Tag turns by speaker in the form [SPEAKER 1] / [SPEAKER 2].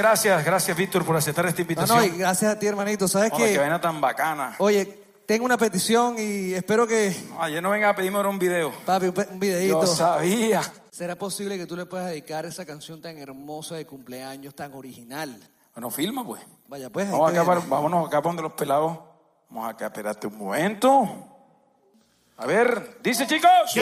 [SPEAKER 1] gracias Víctor por aceptar esta invitación.
[SPEAKER 2] No, y gracias a ti, hermanito. ¿Sabes qué?
[SPEAKER 1] Qué vaina tan bacana.
[SPEAKER 2] Oye, tengo una petición y espero que...
[SPEAKER 1] Ayer no venga a pedirme ahora un video.
[SPEAKER 2] Papi, un videíto.
[SPEAKER 1] Yo sabía.
[SPEAKER 2] ¿Será posible que tú le puedas dedicar esa canción tan hermosa de cumpleaños, tan original?
[SPEAKER 1] Bueno, filma pues.
[SPEAKER 2] Vaya pues.
[SPEAKER 1] Vámonos acá para donde los pelados. Vamos acá, espérate un momento. A ver, dice chicos.